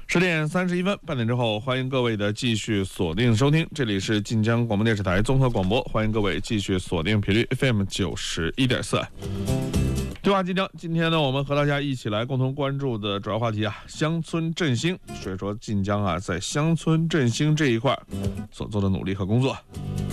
10点31分，半点之后，欢迎各位的继续锁定收听，这里是晋江广播电视台综合广播，欢迎各位继续锁定频率 FM 91.4。对话晋江，今天呢，我们和大家一起来共同关注的主要话题乡村振兴。所以说，晋江在乡村振兴这一块所做的努力和工作。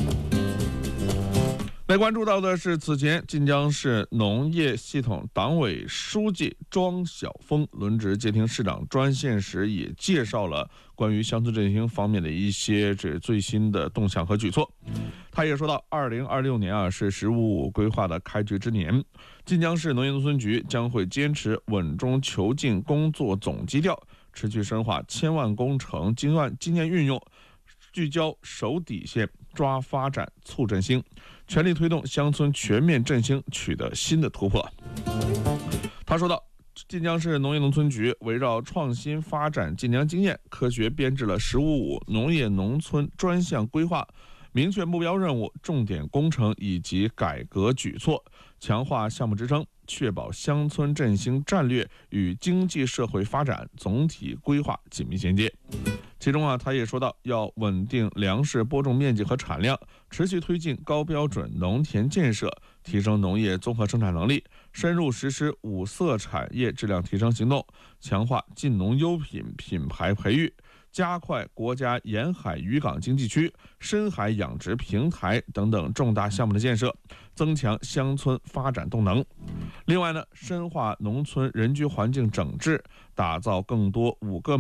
来关注到的是，此前晋江市农业系统党委书记庄晓峰轮值接听市长专线时，也介绍了关于乡村振兴方面的一些最新的动向和举措。他也说到，2026年是“十五五”规划的开局之年，晋江市农业农村局将会坚持稳中求进工作总基调，持续深化千万工程经验运用，聚焦守底线，抓发展促振兴，全力推动乡村全面振兴取得新的突破。他说道，晋江市农业农村局围绕创新发展晋江经验，科学编制了“十五五”农业农村专项规划，明确目标任务、重点工程以及改革举措，强化项目支撑，确保乡村振兴战略与经济社会发展总体规划紧密衔接。其中他也说到，要稳定粮食播种面积和产量，持续推进高标准农田建设，提升农业综合生产能力，深入实施五色产业质量提升行动，强化晋农优品品牌培育，加快国家沿海渔港经济区、深海养殖平台等等重大项目的建设，增强乡村发展动能。另外深化农村人居环境整治，打造更多5个